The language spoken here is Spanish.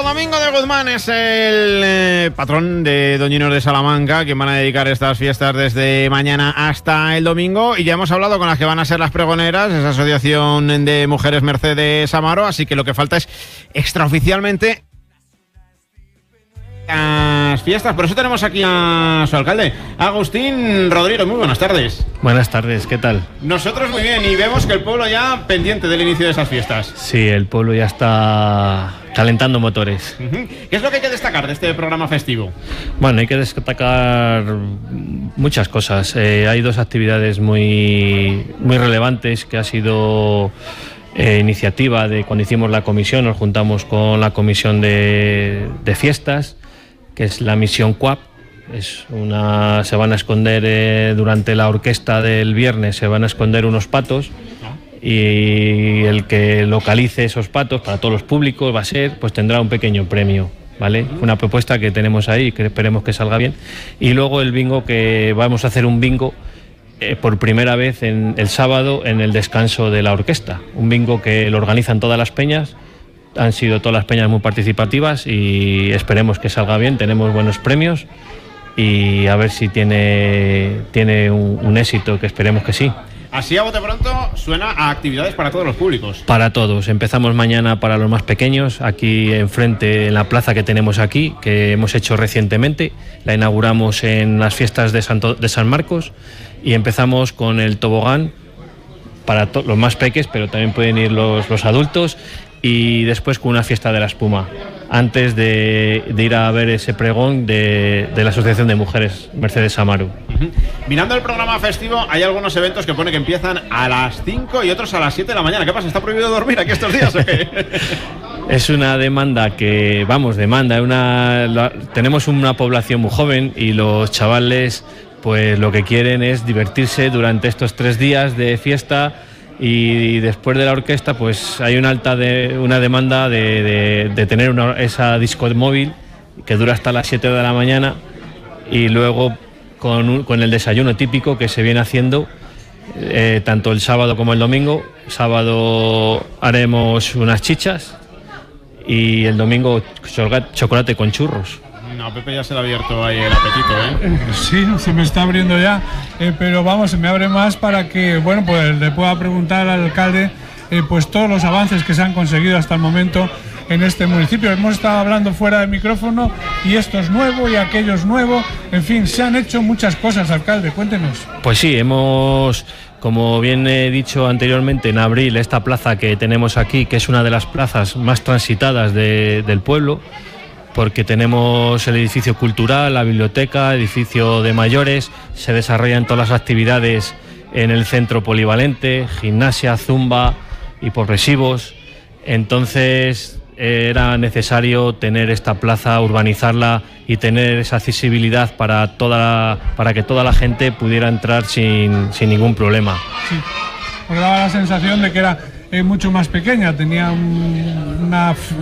Domingo de Guzmán es el patrón de Doñinos de Salamanca, quien van a dedicar estas fiestas desde mañana hasta el domingo. Y ya hemos hablado con las que van a ser las pregoneras, esa asociación de mujeres Mercedes Amaro. Así que lo que falta es extraoficialmente las fiestas. Por eso tenemos aquí a su alcalde, Agustín Rodrigo. Muy buenas tardes. Buenas tardes, ¿qué tal? Nosotros muy bien, y vemos que el pueblo ya pendiente del inicio de esas fiestas. Sí, el pueblo ya está calentando motores. ¿Qué es lo que hay que destacar de este programa festivo? Bueno, hay que destacar muchas cosas. Hay dos actividades muy relevantes que ha sido iniciativa de cuando hicimos la comisión. Nos juntamos con la comisión de fiestas, que es la misión CUAP. Se van a esconder durante la orquesta del viernes, se van a esconder unos patos, y el que localice esos patos para todos los públicos pues tendrá un pequeño premio, ¿vale? Una propuesta que tenemos ahí, que esperemos que salga bien. Y luego el bingo, que vamos a hacer un bingo por primera vez el sábado en el descanso de la orquesta, un bingo que lo organizan todas las peñas. Han sido todas las peñas muy participativas y esperemos que salga bien. Tenemos buenos premios y a ver si tiene un éxito, que esperemos que sí. Así a bote pronto suena a actividades para todos los públicos. Para todos. Empezamos mañana para los más pequeños, aquí enfrente, en la plaza que tenemos aquí, que hemos hecho recientemente. La inauguramos en las fiestas de San Marcos, y empezamos con el tobogán para los más peques, pero también pueden ir los adultos, y después con una fiesta de la espuma, antes de ir a ver ese pregón de la Asociación de Mujeres Mercedes Amaro. Mirando el programa festivo, hay algunos eventos que pone que empiezan a las 5 y otros a las 7 de la mañana. ¿Qué pasa? ¿Está prohibido dormir aquí estos días o qué? Es una demanda tenemos una población muy joven, y los chavales pues lo que quieren es divertirse durante estos 3 días de fiesta. Y después de la orquesta pues hay una demanda de tener esa disco móvil que dura hasta las 7 de la mañana, y luego con el desayuno típico que se viene haciendo tanto el sábado como el domingo. Sábado haremos unas chichas y el domingo chocolate con churros. No, Pepe ya se le ha abierto ahí el apetito, ¿eh? Sí, se me está abriendo ya, pero vamos, se me abre más para que, bueno, pues le pueda preguntar al alcalde pues todos los avances que se han conseguido hasta el momento en este municipio. Hemos estado hablando fuera del micrófono, y esto es nuevo y aquello es nuevo. En fin, se han hecho muchas cosas, alcalde, cuéntenos. Pues sí, como bien he dicho anteriormente, en abril, esta plaza que tenemos aquí, que es una de las plazas más transitadas del pueblo, porque tenemos el edificio cultural, la biblioteca, edificio de mayores, se desarrollan todas las actividades en el centro polivalente, gimnasia, zumba y progresivos. Entonces era necesario tener esta plaza, urbanizarla y tener esa accesibilidad para que toda la gente pudiera entrar sin ningún problema. Sí, pues daba la sensación de que era mucho más pequeña, tenía una